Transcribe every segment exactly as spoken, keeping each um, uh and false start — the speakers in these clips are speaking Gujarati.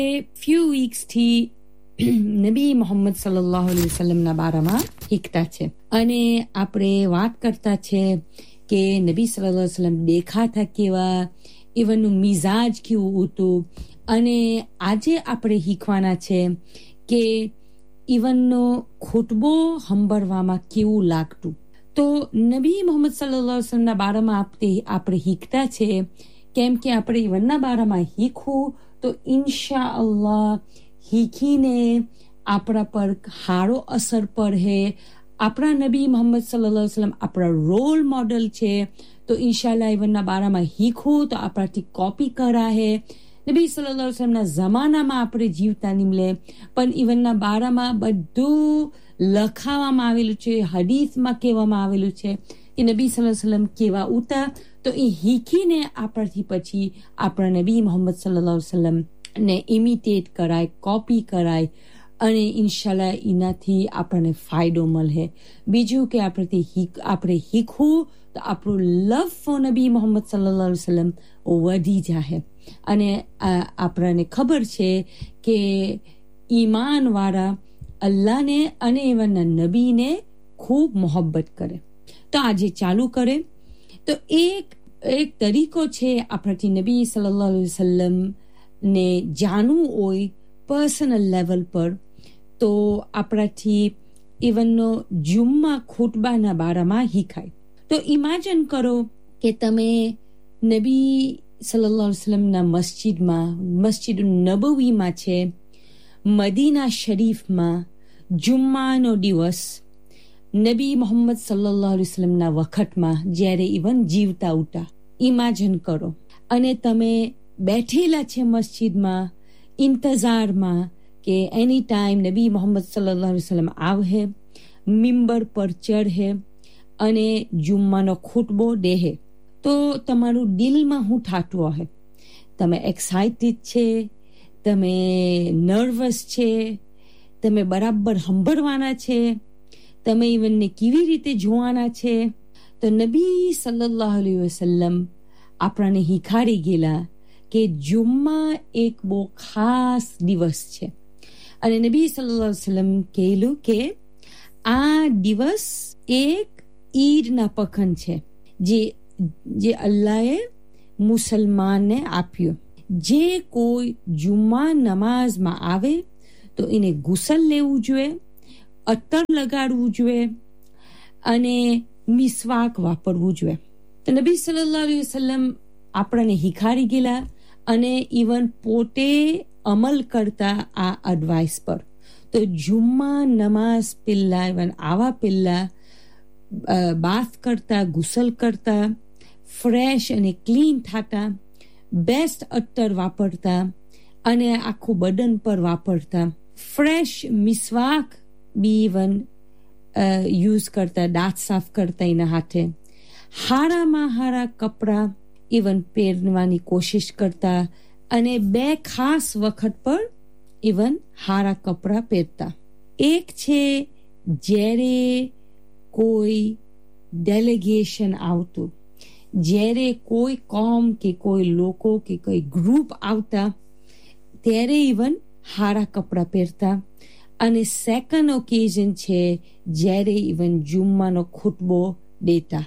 few weeks થી નબી મોહમ્મદ સલ્લલ્લાહુ અલૈહિ વસલ્લમના બારામાં શીખતા છે અને આપણે વાત કરતા છે કે નબી સલ્લલ્લાહુ અલૈહિ વસલ્લમ દેખાતા કેવા, એવનનું મિજાજ કેવું હતું. અને આજે આપણે શીખવાના છે કે ઇવનનો ખુતબો સાંભળવામાં કેવું લાગતું. તો નબી મોહમ્મદ સલ્લલ્લાહુ અલૈહિ વસલ્લમના બારામાં આપણે આપણે શીખતા છે, કેમ કે આપણે ઇવનના બારામાં શીખવું તો ઇન્શા અલ્લાહ શીખીને આપણા પર સારો અસર પડે. આપણા નબી મોહમ્મદ સલ્લલ્લાહુ અલૈહિ વસલ્લમ આપણા રોલ મોડલ છે, તો ઇન્શાલ્લાહ ઇવનના બારામાં શીખવું તો આપણાથી કોપી કરાહે. નબી સલ્લલ્લાહુ અલૈહિ વસલ્લમના જમાનામાં આપણે જીવતા નિમલે, પણ ઇવનના બારામાં બધું લખાવામાં આવેલું છે, હદીસમાં કહેવામાં આવેલું છે કે નબી સલ્લલ્લાહુ અલૈહિ વસલ્લમ કેવા ઉતા. તો એ શીખીને આપણાથી પછી આપણા નબી મોહમ્મદ સલ્લલ્લાહુ અલૈહિ વસલ્લમ ને ઇમિટેટ કરાય, કોપી કરાય અને ઇન્શાલ્લાહ એનાથી આપણને ફાયદો મળે. બીજું કે આપણેથી આપણે શીખવું તો આપણું લવ ફોર નબી મોહમ્મદ સલ્લલ્લાહુ અલૈહિ વસલ્લમ વધી જાય. અને આપણને ખબર છે કે ઈમાનવાળા અલ્લાહને અને એવાના નબીને ખૂબ મોહબ્બત કરે. તો આજે ચાલુ કરે તો એક એક તરીકો છે આપણાથી નબી સલ્લલ્લાહુ અલૈહિ વસલ્લમ ને જાણવું હોય પર્સનલ લેવલ પર, તો આપણાથી ઇવનનો જુમ્મા ખુતબાના બારામાં શીખાય. તો ઇમેજિન કરો કે તમે નબી સલ્લલ્લાહુ અલૈહિ વસલ્લમના મસ્જિદમાં, મસ્જિદ નબવીમાં છે, મદીના શરીફમાં જુમ્માનો દિવસ નબી મોહમ્મદ સલ્લલ્લાહુ અલૈહિ વસલ્લમના વખતમાં જ્યારે ઇવન જીવતા ઉતા ઇમેજિન કરો. અને તમે બેઠેલા છે મસ્જિદમાં ઇંતજારમાં કે એની ટાઈમ નબી મોહમ્મદ સલ્લલ્લાહુ અલૈહિ વસલ્લમ આવે, મિંબર પર ચઢે અને જુમ્માનો ખુતબો દેહે. તો તમારું દિલમાં શું થતું હશે? તમે એક્સાઇટેડ છે, તમે નર્વસ છે, તમે બરાબર સાંભળવાના છે, તમે ઇવનને કેવી રીતે જોવાના છે. તો નબી સલ્લલ્લાહુ અલૈહિ વસલ્લમ આપણાને શીખાડી ગયેલા કે જુમ્મા એક બહુ ખાસ દિવસ છે. અને નબી સલ્લલ્લાહુ અલૈહિ વસલ્લમ કહેલું કે આ દિવસ એક ઈદના પખન છે જે જે અલ્લાહે મુસલમાનને આપ્યું. જે કોઈ જુમ્મા નમાઝમાં આવે તો એને ગુસલ લેવું જોઈએ, અત્તર લગાડવું જોઈએ અને મિસવાક વાપરવું જોઈએ. તો નબી સલ્લલ્લાહુ અલૈહિ વસલ્લમ આપણને શીખાડી ગયેલા અને ઇવન પોતે અમલ કરતા આ એડવાઇસ પર. તો જુમ્મા નમાઝ પહેલા ઇવન આવા પહેલા બાથ કરતા, ગુસલ કરતા, ફ્રેશ અને ક્લીન થતા, બેસ્ટ અત્તર વાપરતા અને આખું બદન પર વાપરતા, ફ્રેશ મિસવાક બી ઇવન યુઝ કરતા, દાંત સાફ કરતા એના હાથે, હારામાં હારા કપડાં ઇવન પહેરવાની કોશિશ કરતા અને બે ખાસ વખત પર ઇવન હારા કપડાં પહેરતા. એક છે જ્યારે કોઈ ડેલિગેશન આવતું, જ્યારે કોઈ કોમ કે કોઈ લોકો કે કોઈ ગ્રુપ આવતા ત્યારે ઇવન હારા કપડાં પહેરતા. અને સેકન્ડ ઓકેઝન છે જ્યારે ઇવન જુમ્માનો ખુતબો દેતા.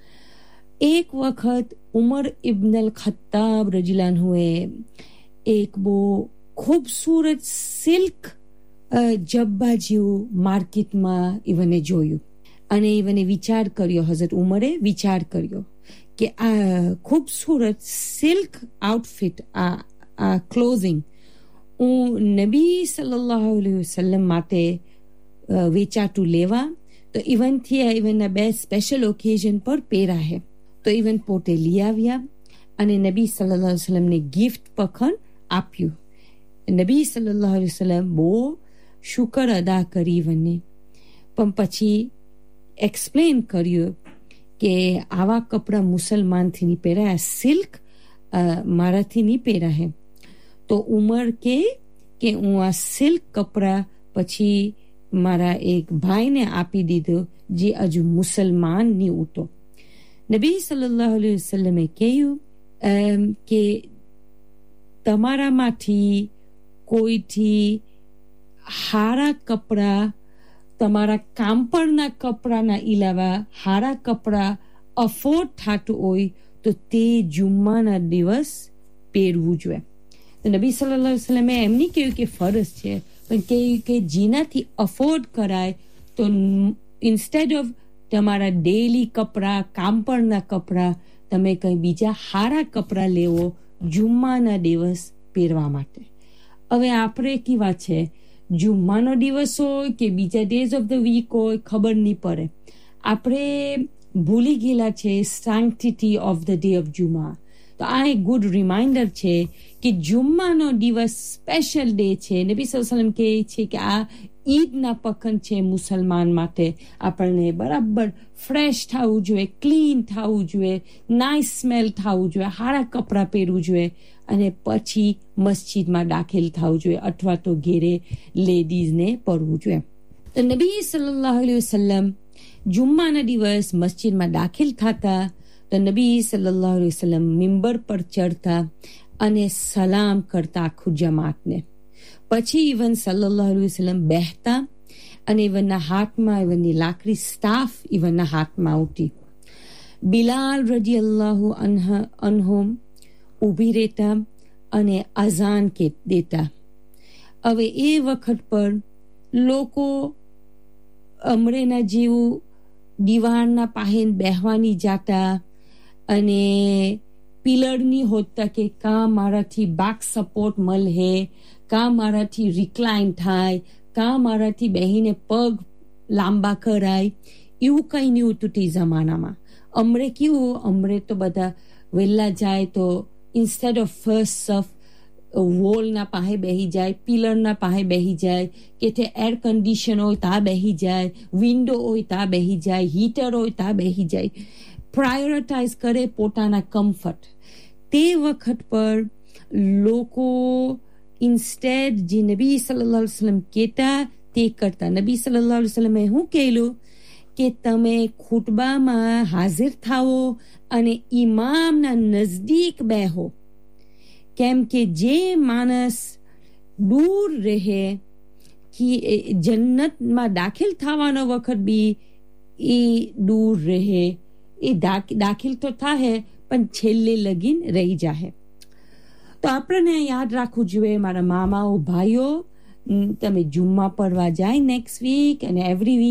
એક વખત ઉમર ઇબ્ન અલ ખત્તાબ રજીલાન્હુએ એક બહુ ખૂબસૂરત સિલ્ક જબ્બા જેવું માર્કેટમાં ઇવને જોયું અને ઇવને વિચાર કર્યો, હઝરત ઉમરે વિચાર કર્યો કે આ ખૂબસૂરત સિલ્ક આઉટફિટ, આ આ ક્લોઝિંગ હું નબી સલ્લલ્લાહુ અલૈહિ વસલ્લમ માટે વેચાતું લેવા તો ઇવનથી આ ઇવનના બે સ્પેશિયલ ઓકેઝન પર પહેરાહે. તો ઇવન પોતે લઈ આવ્યા અને નબી સલ્લલ્લાહુ અલૈહિ વસલ્લમને ગિફ્ટ પખન આપ્યું. નબી સલ્લલ્લાહુ અલૈહિ વસલ્લમ બહુ શુકર અદા કરી ઇવનને, પણ પછી એક્સપ્લેન કર્યું કે આવા કપડાં મુસલમાનથી નહીં પહેરાય, સિલ્ક મારાથી નહીં પહેરાય. તો ઉમર કે કે હું આ સિલ્ક કપડાં પછી મારા એક ભાઈને આપી દીધો જે હજુ મુસલમાન નહીં ઉતો. નબી સલ્લલ્લાહુ અલૈહિ વસલ્લમે કહ્યું કે તમારામાંથી કોઈથી હારા કપડા, તમારા કામ પરના કપડાના ઇલાવા હારા કપડા અફોર્ડ થતું હોય તો તે જુમ્માના દિવસ પહેરવું જોઈએ. તો નબી સલ્લલ્લાહુ અલૈહિ વસલ્લમે એમ નહીં કહ્યું કે ફરજ છે, પણ કહ્યું કે જેનાથી અફોર્ડ કરાય તો ઇન્સ્ટેડ ઓફ તમારા ડેલી કપડાં, કામ પરના કપડાં, તમે કંઈ બીજા હારા કપડાં લેવો જુમ્માના દિવસ પહેરવા માટે. હવે આપણે કેવા છે, જુમ્માનો દિવસ હોય કે બીજા ડેઝ ઓફ ધ વીક હોય ખબર નહીં પડે. આપણે ભૂલી ગયેલા છે sanctity of the day of Jumma. તો આ એક ગુડ રિમાઇન્ડર છે કે જુમ્માનો દિવસ સ્પેશિયલ ડે છે. નબી સલ્લલ્લાહુ અલૈહિ વસલ્લમ કહે છે કે આ ઈદના પખન છે મુસલમાન માટે. આપણને બરાબર ફ્રેશ થવું જોઈએ, ક્લીન થવું જોઈએ, નાઇસ સ્મેલ થવું જોઈએ, સારા કપડાં પહેરવું જોઈએ અને પછી મસ્જિદમાં દાખલ થવું જોઈએ અથવા તો ઘેરે લેડીઝને પડવું જોઈએ. તો નબી સલ્લલ્લાહુ અલૈહિ વસલ્લમ જુમ્માના દિવસ મસ્જિદમાં દાખલ થતા તો નબી સલ્લલ્લાહુ અલૈહિ વસલ્લમ મિંબર પર ચડતા અને સલામ કરતા આખું જમાતને. પછી ઇવન સલ્લલ્લાહુ અલૈહિ વસલ્લમ બેહતા અને ઇવનના હાથમાં ઇવનની લાકડી સ્ટાફ ઇવનના હાથમાં આવતી. બિલાલ રદિયલ્લાહુ અન્હુ ઊભી રહેતા અને અઝાન કે દેતા. હવે એ વખત પર લોકો અમરેના જેવું દીવારના પાહેન બેહવાની જાતા અને પિલરની હોતા કે કા મારાથી બેક સપોર્ટ મળે, કા મારાથી રિક્લાઇન થાય, કા મારાથી બેહીને પગ લાંબા કરાય, એવું કંઈ નહીં હોતું તે જમાનામાં. અમરે કેવું, અમરે તો બધા વહેલા જાય તો ઇન્સ્ટેડ ઓફ ફર્સ્ટ સફ વોલના પાસે બેહી જાય, પિલરના પાસે બેહી જાય, કે તે એર કન્ડિશન હોય ત્યાં બેહી જાય, વિન્ડો હોય ત્યાં બેહી જાય, હીટર હોય ત્યાં બેહી જાય. પ્રાયોરિટાઇઝ કરે પોતાના કમ્ફર્ટ. તે વખત પર લોકો ઇન્સ્ટેડ જે નબી સલ્લલ્લાહુ અલૈહિ વસલ્લમ કહેતા તે કરતા. નબી સલ્લલ્લાહુ અલૈહિ વસલ્લમે શું કહેલું કે તમે ખુતબામાં હાજર થાઓ અને ઇમામના નજદીક બેહો, કેમ કે જે માણસ દૂર રહે કે જન્નતમાં દાખલ થવાનો વખત બી એ દૂર રહે, એ દાખલ તો થાય પણ છેલ્લે લગીન રહી જાય. તો આપણને યાદ રાખવું જોઈએ મારા મામાઓ ભાઈઓ, તમે જુમ્મા પડવા જાય નેક્સ્ટ વીક અને એવરી વીક